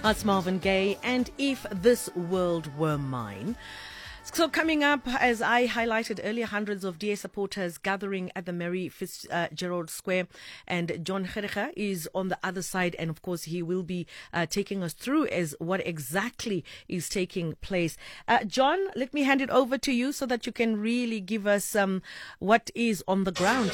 That's Marvin Gaye and If This World Were Mine. So coming up, as I highlighted earlier, hundreds of DA supporters gathering at the Mary Fitzgerald Square, and John Gerige is on the other side, and of course he will be taking us through as what exactly is taking place. John, let me hand it over to you so that you can really give us what is on the ground.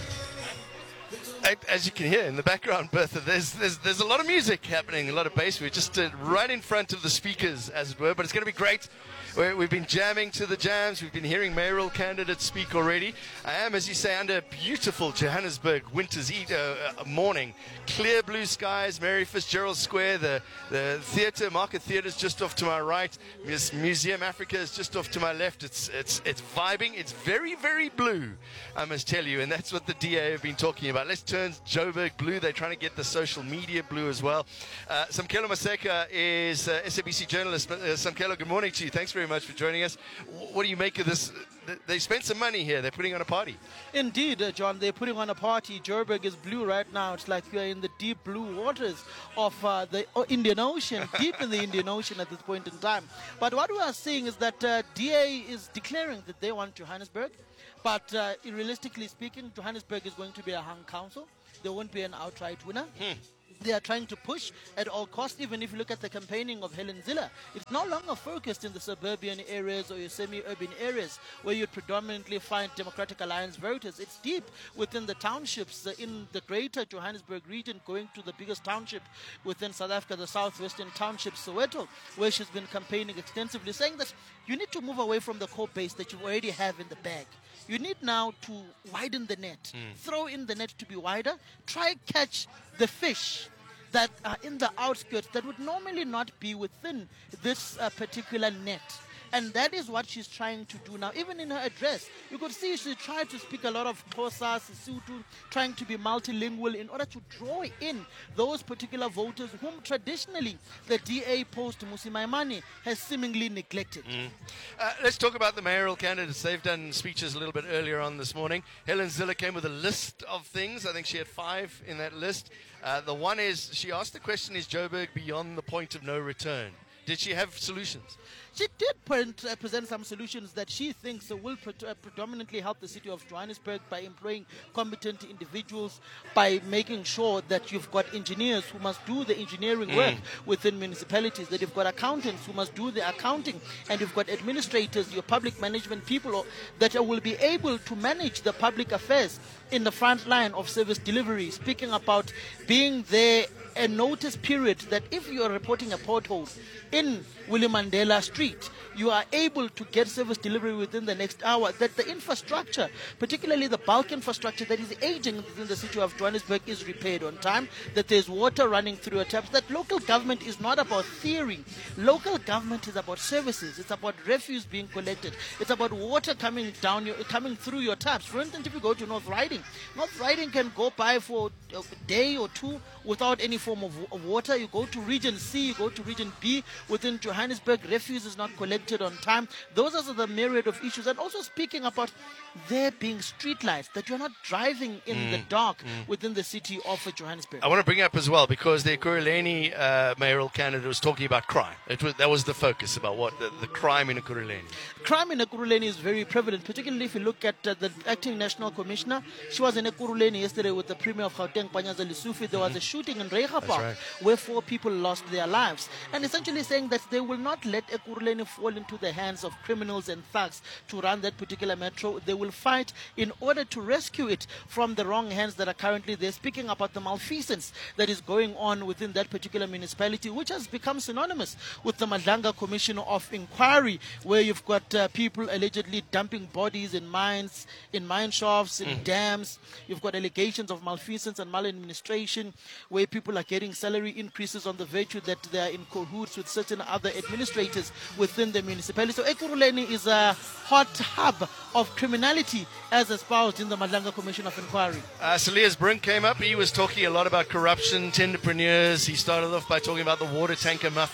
As you can hear in the background, Bertha, there's a lot of music happening, a lot of bass. We're just right in front of the speakers, as it were, but it's going to be great. We've been jamming to the jams. We've been hearing mayoral candidates speak already. I am, as you say, under a beautiful Johannesburg winter's morning. Clear blue skies, Mary Fitzgerald Square, the theatre, Market Theatre is just off to my right. Museum Africa is just off to my left. It's vibing. It's very, very blue, I must tell you, and that's what the DA have been talking about. Let's turn Joburg blue. They're trying to get the social media blue as well. Samkelo Maseka is SABC journalist. Samkelo, good morning to you. Thanks very much for joining us. What do you make of this? They spent some money here. They're putting on a party. Indeed, John, they're putting on a party. Joburg is blue right now. It's like you're in the deep blue waters of the Indian Ocean, deep in the Indian Ocean at this point in time. But what we are seeing is that DA is declaring that they want Johannesburg. But realistically speaking, Johannesburg is going to be a hung council. There won't be an outright winner. They are trying to push at all costs. Even if you look at the campaigning of Helen Zille, it's no longer focused in the suburban areas or your semi-urban areas where you'd predominantly find Democratic Alliance voters. It's deep within the townships in the greater Johannesburg region, going to the biggest township within South Africa, the southwestern township, Soweto, where she's been campaigning extensively, saying that you need to move away from the core base that you already have in the bag. You need now to widen the net, throw in the net to be wider, try catch the fish that are in the outskirts that would normally not be within this particular net. And that is what she's trying to do now. Even in her address, you could see she tried to speak a lot of Xhosa, Sesotho, trying to be multilingual in order to draw in those particular voters whom traditionally the DA post Mmusi Maimane has seemingly neglected. Let's talk about the mayoral candidates. They've done speeches a little bit earlier on this morning. Helen Zille came with a list of things. I think she had 5 in that list. The one is, she asked the question, is Joburg beyond the point of no return? Did she have solutions? She did present some solutions that she thinks will predominantly help the city of Johannesburg by employing competent individuals, by making sure that you've got engineers who must do the engineering work within municipalities, that you've got accountants who must do the accounting, and you've got administrators, your public management people that will be able to manage the public affairs in the front line of service delivery, speaking about being there a notice period that if you are reporting a pothole in William Mandela Street, you are able to get service delivery within the next hour, that the infrastructure, particularly the bulk infrastructure that is aging within the city of Johannesburg, is repaired on time, that there's water running through your taps, that local government is not about theory. Local government is about services. It's about refuse being collected. It's about water coming through your taps. For instance, if you go to North Riding can go by for a day or two without any form of water. You go to Region C, you go to Region B, within Johannesburg, refuse is not collected on time. Those are the myriad of issues. And also speaking about there being street lights, that you're not driving in the dark within the city of Johannesburg. I want to bring up as well, because the Ekurhuleni mayoral candidate was talking about crime. That was the focus, about what the crime in Ekurhuleni. Crime in Ekurhuleni is very prevalent, particularly if you look at the acting national commissioner. She was in Ekurhuleni yesterday with the Premier of Gauteng, Panyaza Lesufi. There was a shooting in Reiga Park where 4 people lost their lives. And essentially saying that they will not let Ekurhuleni fall into the hands of criminals and thugs to run that particular metro. They will fight in order to rescue it from the wrong hands that are currently there. Speaking about the malfeasance that is going on within that particular municipality, which has become synonymous with the Madlanga Commission of Inquiry, where you've got people allegedly dumping bodies in mines, in mine shafts, in dams. You've got allegations of malfeasance and maladministration, where people are getting salary increases on the virtue that they are in cahoots with certain other administrators within the municipality. So Ekurhuleni is a hot hub of criminality as espoused in the Madlanga Commission of Inquiry. Salias Brink came up. He was talking a lot about corruption, tenderpreneurs. He started off by talking about the water tanker mafia.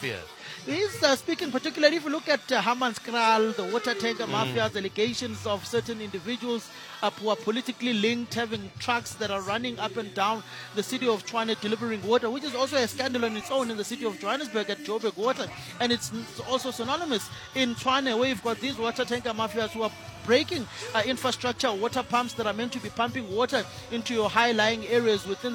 He's speaking particularly, if you look at Hammanskraal, the water tanker mafia's allegations of certain individuals who are politically linked, having trucks that are running up and down the city of Tshwane delivering water, which is also a scandal on its own in the city of Johannesburg at Joburg Water. And it's also synonymous in Tshwane, where you've got these water tanker mafias who are breaking infrastructure, water pumps that are meant to be pumping water into your high-lying areas within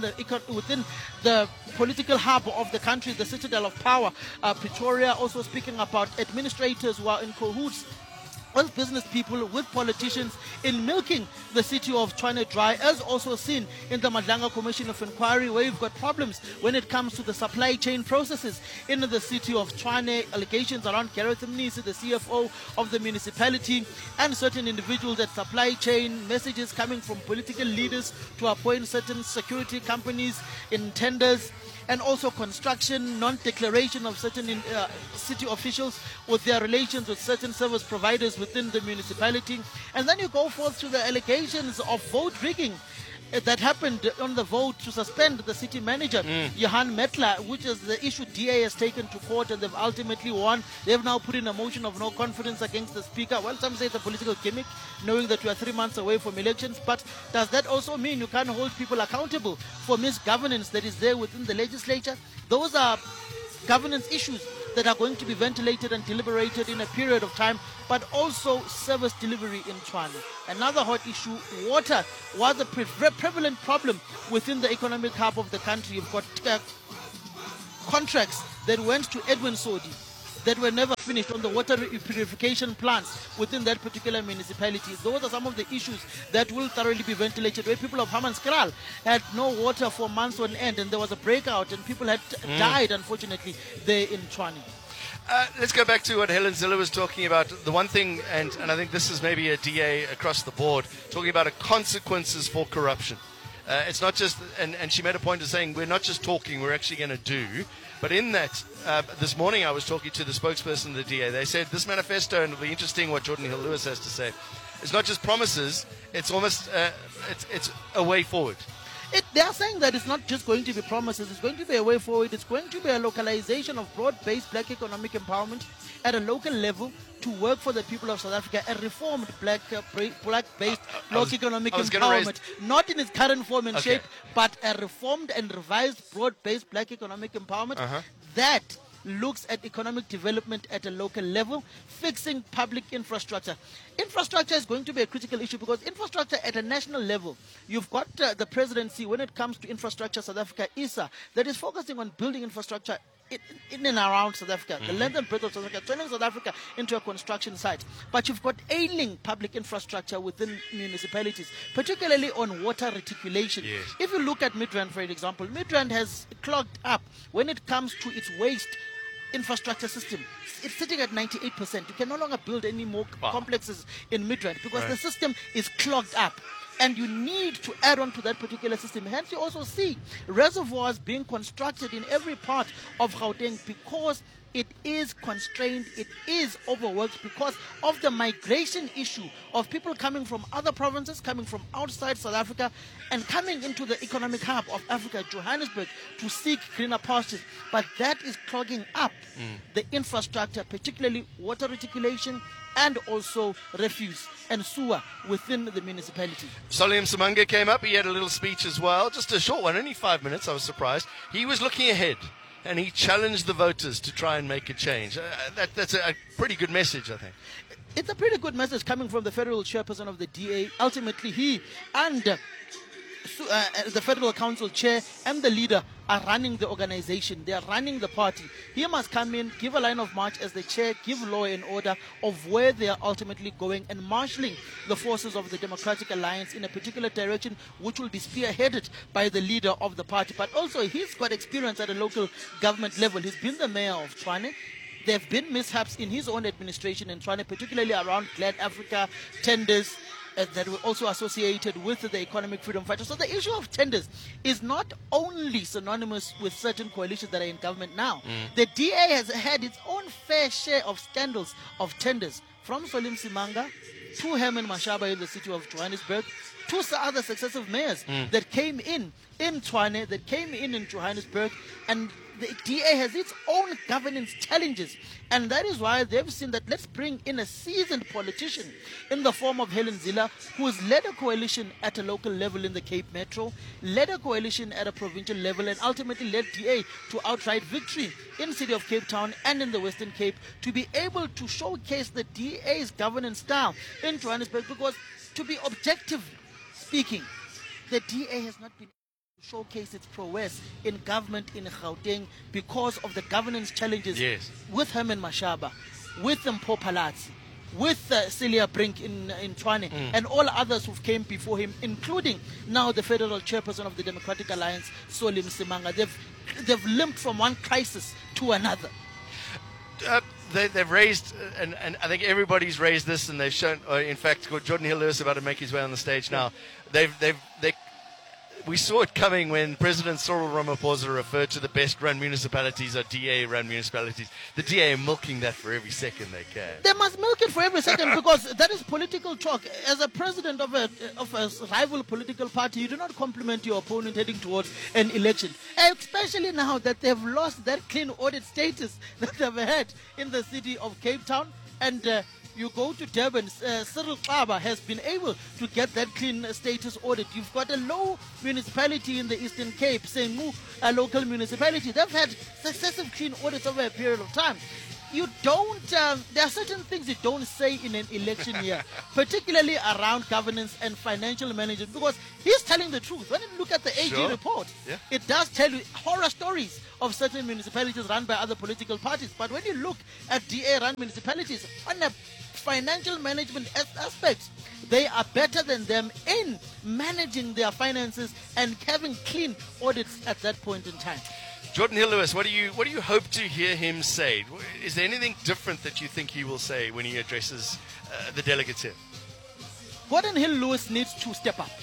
the political hub of the country, the citadel of power. Pretoria also speaking about administrators who are in cahoots with business people, with politicians in milking the city of Tshwane dry, as also seen in the Madlanga Commission of Inquiry, where you've got problems when it comes to the supply chain processes in the city of Tshwane, allegations around Gareth Mnisi, the CFO of the municipality, and certain individuals at supply chain, messages coming from political leaders to appoint certain security companies in tenders, and also construction, non-declaration of certain city officials with their relations with certain service providers within the municipality. And then you go forth to the allegations of vote rigging that happened on the vote to suspend the city manager, Johan Metler, which is the issue DA has taken to court, and they've ultimately won. They've now put in a motion of no confidence against the speaker. Well, some say it's a political gimmick, knowing that we are 3 months away from elections. But does that also mean you can't hold people accountable for misgovernance that is there within the legislature? Those are governance issues that are going to be ventilated and deliberated in a period of time, but also service delivery in Tshwane. Another hot issue, water was a prevalent problem within the economic hub of the country. You've got contracts that went to Edwin Sodi that were never finished on the water purification plants within that particular municipality. Those are some of the issues that will thoroughly be ventilated, where people of Hammanskraal had no water for months on end, and there was a breakout and people had died, unfortunately, there in Tshwane. Let's go back to what Helen Zille was talking about. The one thing, and I think this is maybe a DA across the board, talking about consequences for corruption. It's not just, and she made a point of saying we're not just talking, we're actually going to do. But in that, this morning I was talking to the spokesperson of the DA. They said this manifesto, and it'll be interesting what Jordan Hill-Lewis has to say, it's not just promises, it's almost it's a way forward. They are saying that it's not just going to be promises, it's going to be a way forward. It's going to be a localization of broad-based black economic empowerment at a local level to work for the people of South Africa, a reformed black-based bloc economic empowerment, not in its current form and shape, but a reformed and revised broad-based black economic empowerment that looks at economic development at a local level, fixing public infrastructure. Infrastructure is going to be a critical issue because infrastructure at a national level, you've got the presidency when it comes to infrastructure, South Africa, ISA, that is focusing on building infrastructure in and around South Africa, the length and breadth of South Africa, turning South Africa into a construction site. But you've got ailing public infrastructure within municipalities, particularly on water reticulation. Yes. If you look at Midrand, for example, Midrand has clogged up when it comes to its waste infrastructure system. It's sitting at 98%. You can no longer build any more complexes in Midrand because the system is clogged up. And you need to add on to that particular system. Hence, you also see reservoirs being constructed in every part of Gauteng because it is constrained, it is overworked because of the migration issue of people coming from other provinces, coming from outside South Africa, and coming into the economic hub of Africa, Johannesburg, to seek greener pastures. But that is clogging up the infrastructure, particularly water reticulation and also refuse and sewer within the municipality. Solium Simange came up. He had a little speech as well, just a short one, only 5 minutes. I was surprised. He was looking ahead, and he challenged the voters to try and make a change. That's a pretty good message, I think. It's a pretty good message coming from the federal chairperson of the DA. Ultimately, he and the Federal Council chair and the leader are running the organization. They are running the party. He must come in, give a line of march as the chair, give law and order of where they are ultimately going and marshalling the forces of the Democratic Alliance in a particular direction, which will be spearheaded by the leader of the party. But also, he's got experience at a local government level. He's been the mayor of Tshwane. There have been mishaps in his own administration in Tshwane, particularly around Glad Africa tenders that were also associated with the economic freedom fighters. So the issue of tenders is not only synonymous with certain coalitions that are in government now. The DA has had its own fair share of scandals of tenders, from Solim Simanga to Herman Mashaba in the city of Johannesburg, two other successive mayors that came in Tshwane, that came in Johannesburg, and the DA has its own governance challenges, and that is why they've seen that let's bring in a seasoned politician in the form of Helen Zille, who has led a coalition at a local level in the Cape Metro, led a coalition at a provincial level, and ultimately led DA to outright victory in the city of Cape Town and in the Western Cape, to be able to showcase the DA's governance style in Johannesburg, because to be objective speaking, the DA has not been showcase its prowess in government in Gauteng because of the governance challenges with Herman Mashaba, with Mpho Phalatse, with Celia Brink in Tshwane, and all others who came before him, including now the federal chairperson of the Democratic Alliance, Solly Msimanga. They've limped from one crisis to another. They've raised, and I think everybody's raised this, and they've shown. In fact, Jordan Hill-Lewis about to make his way on the stage now. We saw it coming when President Cyril Ramaphosa referred to the best-run municipalities are DA-run municipalities. The DA are milking that for every second they can. They must milk it for every second because that is political talk. As a president of a rival political party, you do not compliment your opponent heading towards an election, especially now that they've lost that clean audit status that they've had in the city of Cape Town. And you go to Durban, Cyril Xaba has been able to get that clean status audit. You've got a low municipality in the Eastern Cape, Sengu, a local municipality. They've had successive clean audits over a period of time. You don't, there are certain things you don't say in an election year, particularly around governance and financial management, because he's telling the truth. When you look at the AG report, it does tell you horror stories of certain municipalities run by other political parties. But when you look at DA-run municipalities, on a financial management aspects, they are better than them in managing their finances and having clean audits at that point in time. Jordan Hill-Lewis, what do you hope to hear him say? Is there anything different that you think he will say when he addresses the delegates here? Gordon Hill-Lewis needs to step up.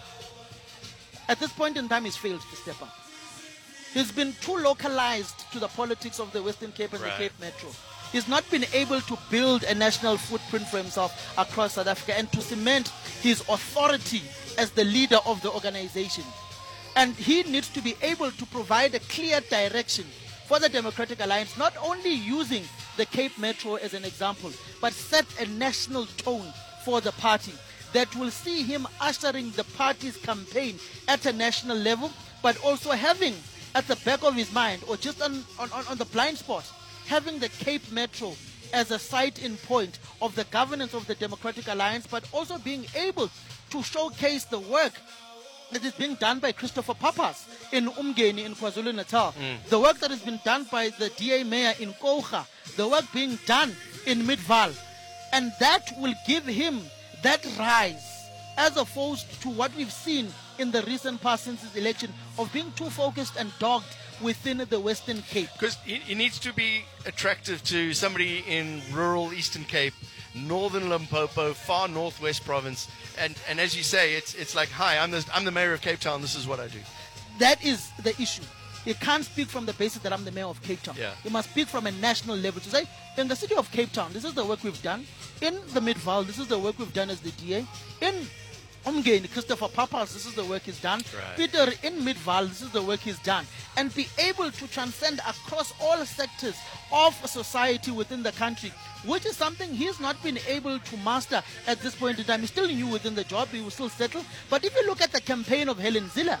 At this point in time, he's failed to step up. He's been too localized to the politics of the Western Cape and the Cape Metro. He's not been able to build a national footprint for himself across South Africa and to cement his authority as the leader of the organization. And he needs to be able to provide a clear direction for the Democratic Alliance, not only using the Cape Metro as an example, but set a national tone for the party that will see him ushering the party's campaign at a national level, but also having at the back of his mind, or just on the blind spot, having the Cape Metro as a site-in point of the governance of the Democratic Alliance, but also being able to showcase the work that is being done by Christopher Papas in Umgeni in KwaZulu-Natal, the work that has been done by the DA mayor in Kocha, the work being done in Midvaal. And that will give him that rise, as opposed to what we've seen in the recent past since his election, of being too focused and dogged within the Western Cape. Because he needs to be attractive to somebody in rural Eastern Cape, Northern Limpopo, far northwest province, and as you say, it's like, hi, I'm the mayor of Cape Town. This is what I do. That is the issue. You can't speak from the basis that I'm the mayor of Cape Town. You must speak from a national level to say, in the city of Cape Town, this is the work we've done. In the Midvaal, this is the work we've done as the DA. In Umgeni, Christopher Papas, this is the work he's done. Peter, in Midvaal, this is the work he's done. And be able to transcend across all sectors of society within the country, which is something he's not been able to master at this point in time. He's still new within the job, he will still settle. But if you look at the campaign of Helen Zille,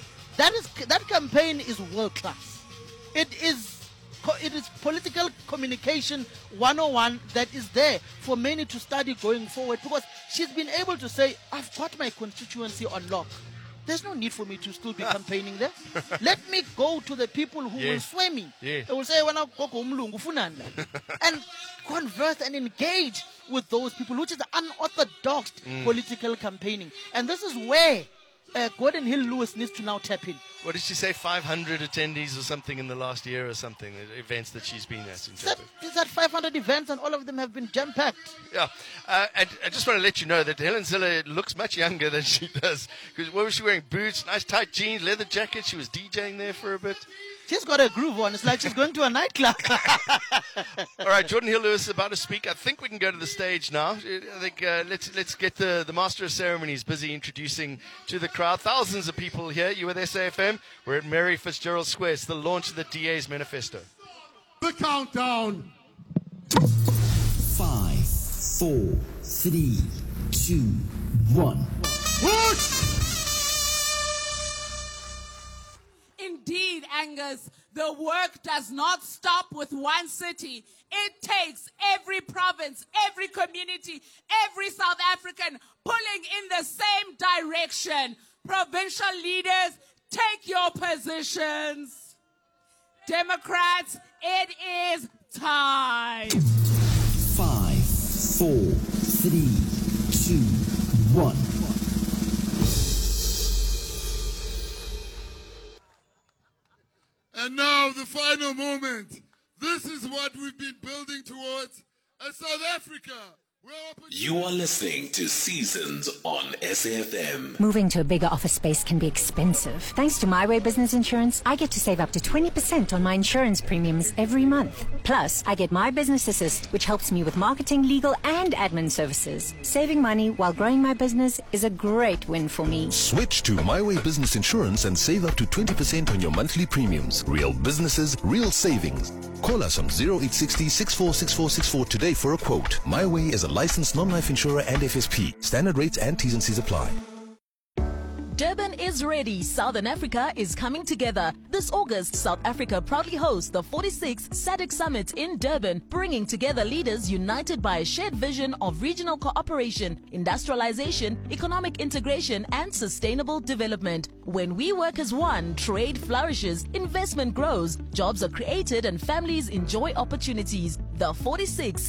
that campaign is world class. It is political communication 101 that is there for many to study going forward, because she's been able to say, I've got my constituency on lock. There's no need for me to still be campaigning there. Let me go to the people who will sway me. They will say, and converse and engage with those people, which is the unorthodox political campaigthing. And this is where Gordon Hill-Lewis needs to now tap in. What did she say, 500 attendees or something in the last year or something, events that she's been at in Joburg? Is that 500 events, and all of them have been jam-packed. Yeah, and I just want to let you know that Helen Zille looks much younger than she does. Because what was she wearing? Boots, nice tight jeans, leather jacket. She was DJing there for a bit. She's got a groove on. It's like she's going to a nightclub. All right, Jordan Hill-Lewis is about to speak. I think we can go to the stage now. I think let's get the Master of Ceremonies busy introducing to the crowd. Thousands of people here. You with SAFM. We're at Mary Fitzgerald Square. It's the launch of the DA's manifesto. The countdown. 5, 4, 3, 2, 1. Push! Indeed, Angus, the work does not stop with one city. It takes every province, every community, every South African pulling in the same direction. Provincial leaders, take your positions. Democrats, it is time. 5, 4, 3, 2, 1. And now the final moment. This is what we've been building towards as South Africa. You are listening to Seasons on SAFM. Moving to a bigger office space can be expensive. Thanks to My Way Business Insurance, I get to save up to 20% on my insurance premiums every month. Plus, I get My Business Assist, which helps me with marketing, legal, and admin services. Saving money while growing my business is a great win for me. Switch to My Way Business Insurance and save up to 20% on your monthly premiums. Real businesses, real savings. Call us on 0860 646464 today for a quote. My Way is a licensed non-life insurer and FSP. Standard rates and T's and C's apply. Durban is ready. Southern Africa is coming together. This August, South Africa proudly hosts the 46th SADC Summit in Durban, bringing together leaders united by a shared vision of regional cooperation, industrialization, economic integration, and sustainable development. When we work as one, trade flourishes, investment grows, jobs are created, and families enjoy opportunities. The 46th